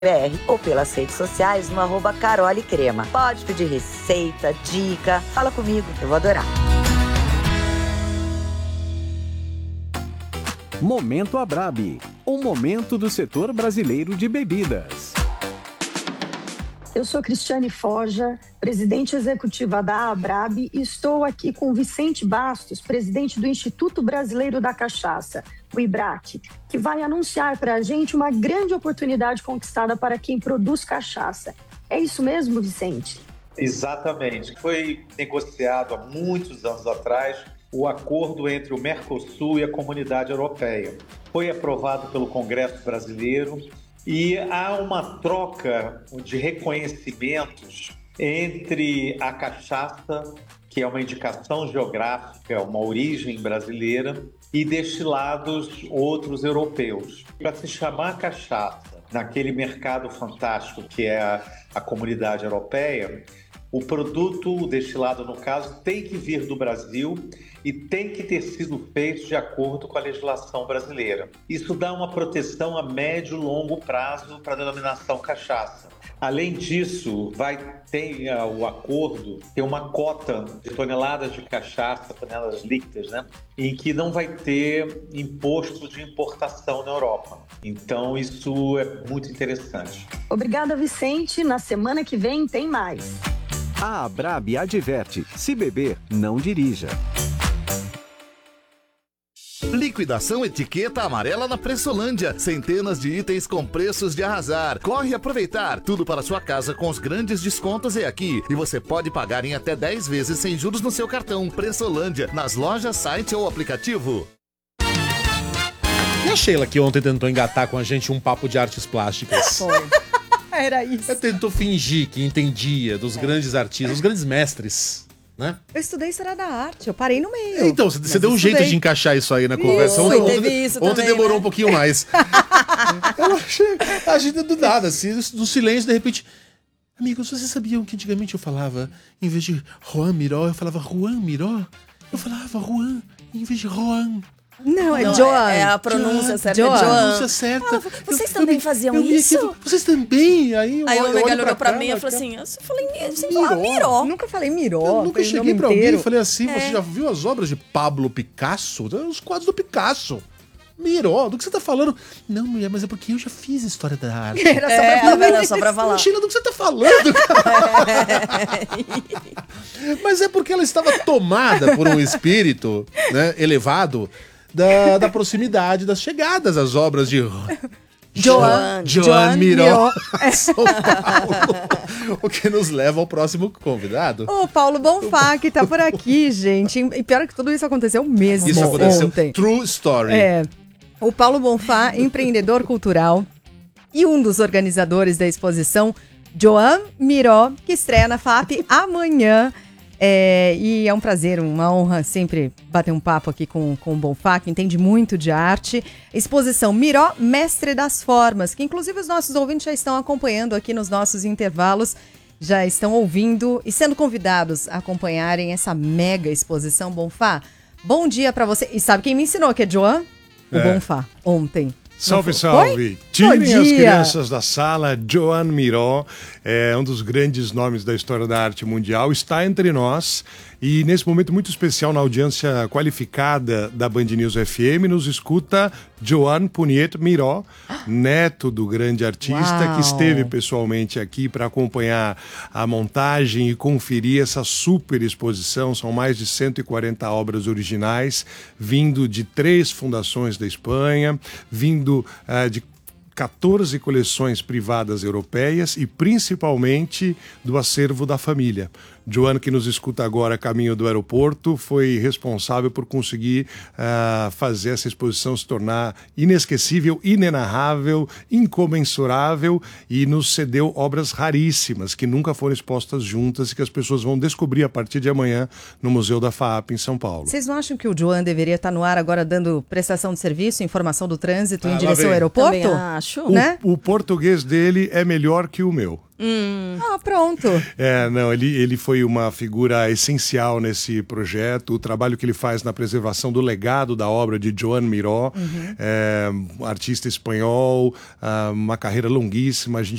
ou pelas redes sociais no @carolecrema. Pode pedir receita, dica, fala comigo, eu vou adorar. Momento Abrabi, um momento do setor brasileiro de bebidas. Eu sou Cristiane Forja, presidente executiva da Abrabi, e estou aqui com Vicente Bastos, presidente do Instituto Brasileiro da Cachaça, o IBRAC, que vai anunciar para a gente uma grande oportunidade conquistada para quem produz cachaça. É isso mesmo, Vicente? Exatamente. Foi negociado há muitos anos atrás o acordo entre o Mercosul e a Comunidade Europeia. Foi aprovado pelo Congresso Brasileiro e há uma troca de reconhecimentos entre a cachaça, que é uma indicação geográfica, uma origem brasileira, e destilados outros europeus. Para se chamar cachaça naquele mercado fantástico que é a Comunidade Europeia, o produto, o destilado no caso, tem que vir do Brasil e tem que ter sido feito de acordo com a legislação brasileira. Isso dá uma proteção a médio e longo prazo para a denominação cachaça. Além disso, ter o acordo ter uma cota de toneladas de cachaça, toneladas líquidas, né? Em que não vai ter imposto de importação na Europa. Então, isso é muito interessante. Obrigada, Vicente. Na semana que vem tem mais. A Abrabi adverte: se beber, não dirija. Liquidação Etiqueta Amarela na Pressolândia. Centenas de itens com preços de arrasar. Corre aproveitar. Tudo para sua casa com os grandes descontos é aqui. E você pode pagar em até 10 vezes sem juros no seu cartão. Pressolândia, nas lojas, site ou aplicativo. E a Sheila, que ontem tentou engatar com a gente um papo de artes plásticas? Foi. Era isso. Ela tentou fingir que entendia dos grandes artistas, dos grandes mestres, né? Eu estudei história da arte, eu parei no meio. Então, você deu um jeito de encaixar isso aí na conversa. Ontem demorou um pouquinho mais. Ela a gente do nada, assim, no silêncio, de repente... Amigos, vocês sabiam que antigamente eu falava, em vez de Juan Miró, eu falava Juan Miró? Eu falava Juan em vez de Juan. Não, é Joan. É a pronúncia certa, é Joan. Joan. A pronúncia certa. Vocês também faziam isso? Vocês também? Aí o Legal olhou pra mim e falou assim, eu falei, você falava Miró. Nunca falei Miró. Eu nunca cheguei pra alguém e falei assim, É. você já viu as obras de Pablo Picasso? Os quadros do Picasso. Miró, do que você tá falando? Não, mulher, mas é porque eu já fiz história da arte. Era só pra falar. Sheila, do que você tá falando, cara? Mas é porque ela estava tomada por um espírito, né, elevado da proximidade, das chegadas às obras de Joan Miró, São Paulo. O que nos leva ao próximo convidado. O Paulo Bonfá, que tá por aqui, gente. E pior que tudo isso aconteceu mesmo Isso aconteceu. ontem. True story. É. O Paulo Bonfá, empreendedor cultural e um dos organizadores da exposição Joan Miró, que estreia na FAP amanhã. E é um prazer, uma honra sempre bater um papo aqui com o Bonfá, que entende muito de arte. Exposição Miró, Mestre das Formas, que inclusive os nossos ouvintes já estão acompanhando aqui nos nossos intervalos, já estão ouvindo e sendo convidados a acompanharem essa mega exposição. Bonfá, bom dia pra você. E sabe quem me ensinou que é Joan? O Bonfá, ontem. Salve, salve! Tirem as crianças da sala. Joan Miró é um dos grandes nomes da história da arte mundial, está entre nós e nesse momento muito especial na audiência qualificada da Band News FM nos escuta Joan Puniet Miró, neto do grande artista que esteve pessoalmente aqui para acompanhar a montagem e conferir essa super exposição. São mais de 140 obras originais, vindo de 3 fundações da Espanha, vindo de 14 coleções privadas europeias e principalmente do acervo da família. Joan, que nos escuta agora a caminho do aeroporto, foi responsável por conseguir fazer essa exposição se tornar inesquecível, inenarrável, incomensurável e nos cedeu obras raríssimas que nunca foram expostas juntas e que as pessoas vão descobrir a partir de amanhã no Museu da FAAP em São Paulo. Vocês não acham que o Joan deveria estar no ar agora dando prestação de serviço, informação do trânsito em direção ao aeroporto? Também acho. O português dele é melhor que o meu. Ah, pronto. Não, ele foi uma figura essencial nesse projeto. O trabalho que ele faz na preservação do legado da obra de Joan Miró, artista espanhol, uma carreira longuíssima. A gente